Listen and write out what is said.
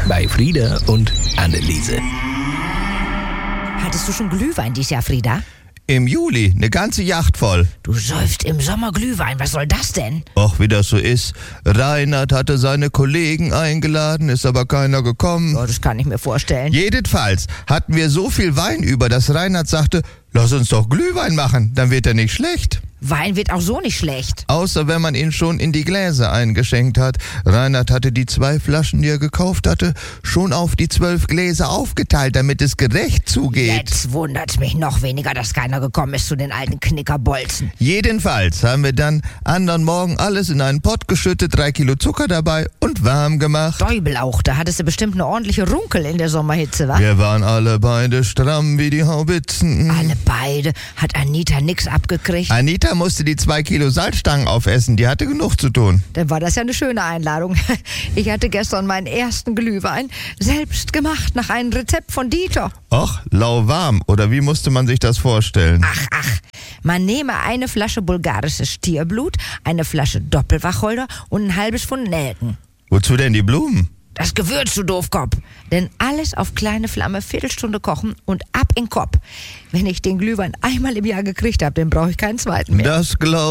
bei Frieda und Anneliese. Hattest du schon Glühwein dieses Jahr, Frieda? Im Juli, eine ganze Yacht voll. Du säufst im Sommer Glühwein, was soll das denn? Och, wie das so ist. Reinhard hatte seine Kollegen eingeladen, ist aber keiner gekommen. Oh, das kann ich mir vorstellen. Jedenfalls hatten wir so viel Wein über, dass Reinhard sagte, lass uns doch Glühwein machen, dann wird er nicht schlecht. Wein wird auch so nicht schlecht. Außer wenn man ihn schon in die Gläser eingeschenkt hat. Reinhard hatte die 2 Flaschen, die er gekauft hatte, schon auf die 12 Gläser aufgeteilt, damit es gerecht zugeht. Jetzt wundert's mich noch weniger, dass keiner gekommen ist zu den alten Knickerbolzen. Jedenfalls haben wir dann anderen Morgen alles in einen Pott geschüttet, 3 Kilo Zucker dabei und warm gemacht. Däubel auch, da hattest du bestimmt eine ordentliche Runkel in der Sommerhitze, wa? Wir waren alle beide stramm wie die Haubitzen. Alle beide. Hat Anita nix abgekriegt? Anita musste die 2 Kilo Salzstangen aufessen, die hatte genug zu tun. Dann war das ja eine schöne Einladung. Ich hatte gestern meinen ersten Glühwein selbst gemacht, nach einem Rezept von Dieter. Och, lauwarm, oder wie musste man sich das vorstellen? Ach. Man nehme eine Flasche bulgarisches Stierblut, eine Flasche Doppelwacholder und ein halbes Pfund Nelken. Wozu denn die Blumen? Das Gewürz, du Doofkopf. Denn alles auf kleine Flamme, Viertelstunde kochen und ab in den Kopf. Wenn ich den Glühwein einmal im Jahr gekriegt habe, dann brauche ich keinen zweiten mehr. Das glaub